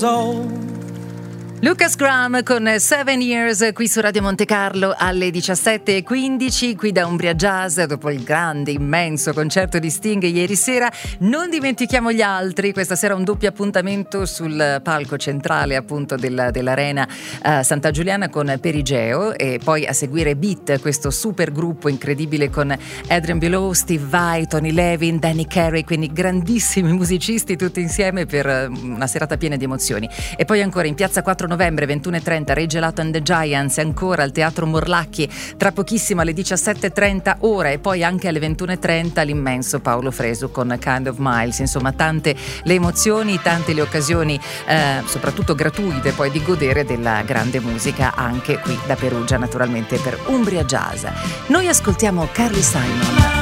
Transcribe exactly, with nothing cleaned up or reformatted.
years old. Lucas Graham con Seven Years qui su Radio Monte Carlo alle diciassette e quindici, qui da Umbria Jazz, dopo il grande, immenso concerto di Sting ieri sera. Non dimentichiamo gli altri, questa sera un doppio appuntamento sul palco centrale appunto della, dell'Arena uh, Santa Giuliana con Perigeo, e poi a seguire Beat, questo super gruppo incredibile con Adrian Below, Steve Vai, Tony Levin, Danny Carey, quindi grandissimi musicisti tutti insieme per una serata piena di emozioni. E poi ancora in piazza quattro novembre ventuno e trenta Ray Gelato and the Giants, ancora al Teatro Morlacchi tra pochissimo alle diciassette e trenta ora, e poi anche alle ventuno e trenta l'immenso Paolo Fresu con Kind of Miles. Insomma, tante le emozioni, tante le occasioni eh, soprattutto gratuite poi di godere della grande musica anche qui da Perugia, naturalmente per Umbria Jazz. Noi ascoltiamo Carly Simon.